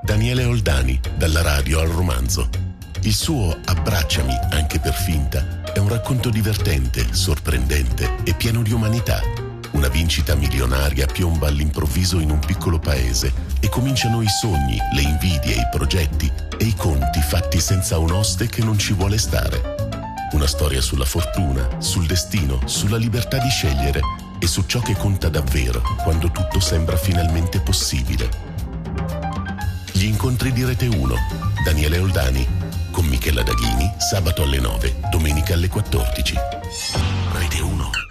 Daniele Oldani, dalla radio al romanzo. Il suo Abbracciami, anche per finta, è un racconto divertente, sorprendente e pieno di umanità. Una vincita milionaria piomba all'improvviso in un piccolo paese e cominciano i sogni, le invidie, i progetti e i conti fatti senza un oste che non ci vuole stare. Una storia sulla fortuna, sul destino, sulla libertà di scegliere e su ciò che conta davvero quando tutto sembra finalmente possibile. Gli incontri di Rete 1, Daniele Oldani, con Michela Daghini, sabato alle 9, domenica alle 14. Rete 1.